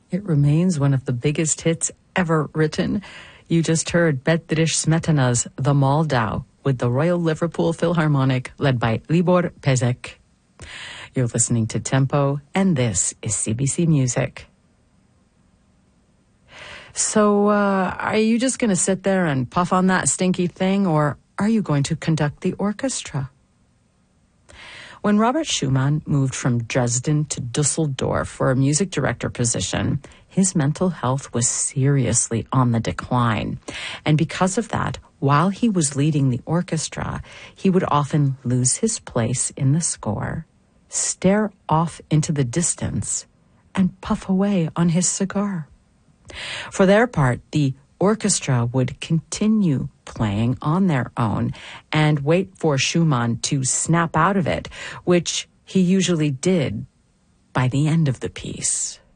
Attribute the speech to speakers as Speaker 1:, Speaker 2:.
Speaker 1: It remains one of the biggest hits ever written. You just heard Bedřich Smetana's The Moldau with the Royal Liverpool Philharmonic led by Libor Pezek. You're listening to Tempo, and this is CBC Music. So, are you just going to sit there and puff on that stinky thing, or are you going to conduct the orchestra? When Robert Schumann moved from Dresden to Dusseldorf for a music director position, his mental health was seriously on the decline. And because of that, while he was leading the orchestra, he would often lose his place in the score, stare off into the distance, and puff away on his cigar. For their part, the orchestra would continue playing on their own and wait for Schumann to snap out of it, which he usually did by the end of the piece.